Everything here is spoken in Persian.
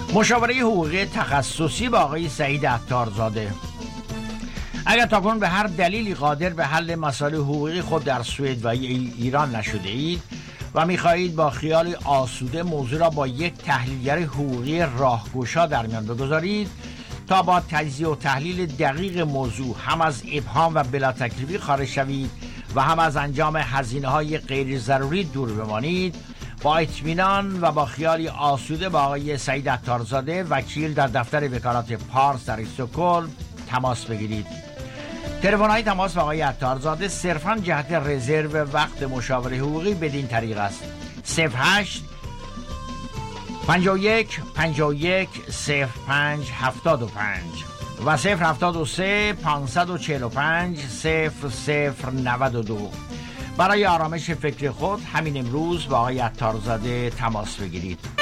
مشاوره حقوقی تخصصی با آقای سعید عطارزاده. اگر تاکنون به هر دلیلی قادر به حل مسائل حقوقی خود در سوئد و ایران نشده اید و می‌خواهید با خیال آسوده موضوع را با یک تحلیلگر حقوقی راهگشا در میان بگذارید تا با تجزیه و تحلیل دقیق موضوع هم از ابهام و بلا تکلیفی خارج شوید و هم از انجام هزینه‌های غیر ضروری دور بمانید، با اطمینان و با خیالی آسوده با آقای سعید عطارزاده وکیل در دفتر وکالت پارس در استکهلم تماس بگیرید. تلفن‌های تماس با آقای عطارزاده صرفاً جهت رزرو وقت مشاوره حقوقی بدین طریق است: 08 51 51 05 75 و 073 545 0092. برای آرامش فکر خود همین امروز با آقای عطارزاده تماس بگیرید.